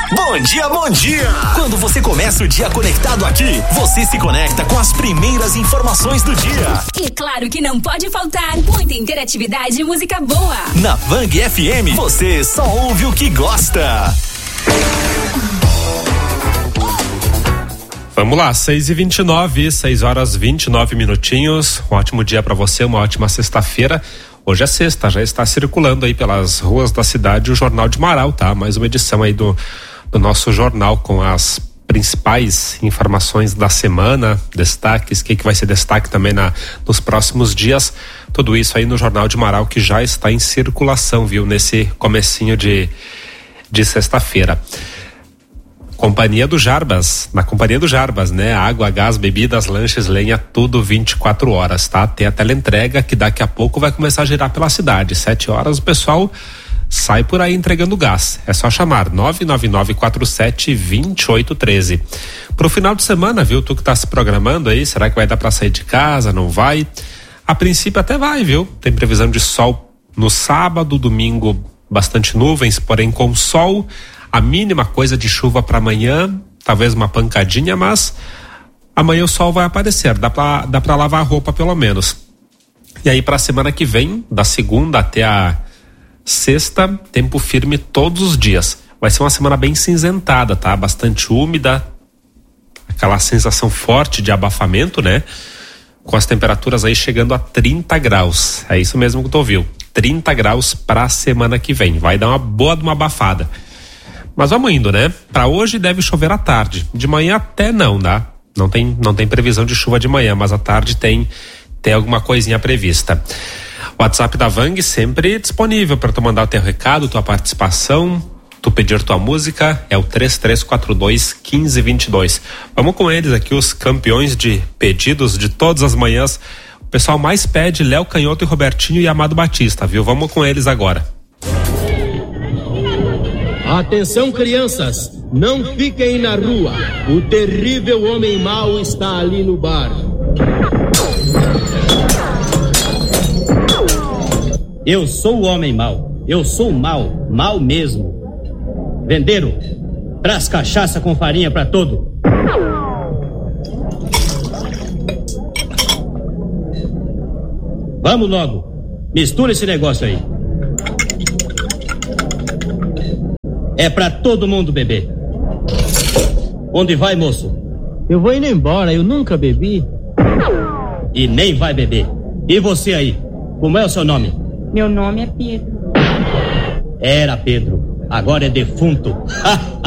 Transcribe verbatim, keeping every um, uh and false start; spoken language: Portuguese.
Bom dia, bom dia! Quando você começa o dia conectado aqui, você se conecta com as primeiras informações do dia. E claro que não pode faltar muita interatividade e música boa. Na Vang F M, você só ouve o que gosta. Vamos lá, seis e vinte e nove, seis horas vinte e nove minutinhos. Um ótimo dia para você, uma ótima sexta-feira. Hoje é sexta, já está circulando aí pelas ruas da cidade o Jornal de Marau, tá? Mais uma edição aí do, do nosso jornal com as principais informações da semana, destaques, o que, que vai ser destaque também na, nos próximos dias. Tudo isso aí no Jornal de Marau que já está em circulação, viu? Nesse comecinho de, de sexta-feira. Companhia do Jarbas, na Companhia do Jarbas, né? Água, gás, bebidas, lanches, lenha, tudo vinte e quatro horas, tá? Tem a teleentrega que daqui a pouco vai começar a girar pela cidade. sete horas o pessoal sai por aí entregando gás. É só chamar nove nove nove quatro sete dois oito um três. Pro final de semana, viu? Tu que tá se programando aí, será que vai dar pra sair de casa? Não vai? A princípio até vai, viu? Tem previsão de sol no sábado, domingo bastante nuvens, porém com sol. A mínima coisa de chuva para amanhã, talvez uma pancadinha, mas amanhã o sol vai aparecer, dá pra, dá pra lavar a roupa pelo menos. E aí pra semana que vem, da segunda até a sexta, tempo firme todos os dias. Vai ser uma semana bem cinzentada, tá? Bastante úmida, aquela sensação forte de abafamento, né? Com as temperaturas aí chegando a trinta graus. É isso mesmo que tu ouviu. trinta graus pra semana que vem. Vai dar uma boa de uma abafada. Mas vamos indo, né? Para hoje deve chover à tarde. De manhã até não, tá? Não tem, não tem previsão de chuva de manhã, mas à tarde tem, tem alguma coisinha prevista. O WhatsApp da Vang sempre disponível para tu mandar o teu recado, tua participação, tu pedir tua música, é o três três quatro dois, um cinco dois dois. Vamos com eles aqui, os campeões de pedidos de todas as manhãs. O pessoal mais pede Léo Canhoto e Robertinho e Amado Batista, viu? Vamos com eles agora. Atenção, crianças, não fiquem na rua. O terrível homem mau está ali no bar. Eu sou o homem mau. Eu sou mau, mau mesmo. Vendeiro, traz cachaça com farinha pra todo. Vamos logo, mistura esse negócio aí. É pra todo mundo beber. Onde vai, moço? Eu vou indo embora, eu nunca bebi. E nem vai beber. E você aí? Como é o seu nome? Meu nome é Pedro. Era Pedro, agora é defunto.